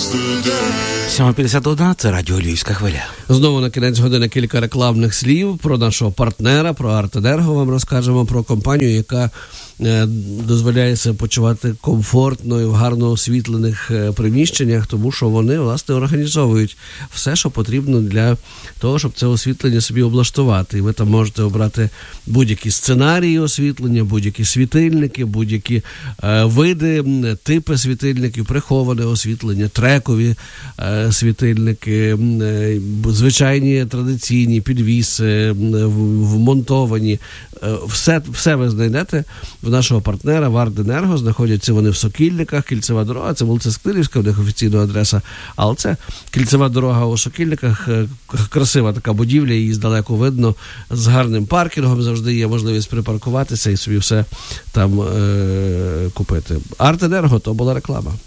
7:51, це радіо Львівська хвиля. Знову на кінець години кілька рекламних слів про нашого партнера, про Артенерго. Вам розкажемо про компанію, яка дозволяє себе почувати комфортно і в гарно освітлених приміщеннях, тому що вони, власне, організовують все, що потрібно для того, щоб це освітлення собі облаштувати. І ви там можете обрати будь-які сценарії освітлення, будь-які світильники, будь-які види, типи світильників, приховане освітлення, трекові світильники, звичайні традиційні, підвіси, вмонтовані. Все ви знайдете в нашого партнера в Артенерго. Знаходяться вони в Сокільниках, Кільцева дорога, це вулиця Сквирська, в них офіційна адреса, але це Кільцева дорога у Сокільниках, красива така будівля, її здалеку видно, з гарним паркінгом, завжди є можливість припаркуватися і собі все там купити. Артенерго, то була реклама.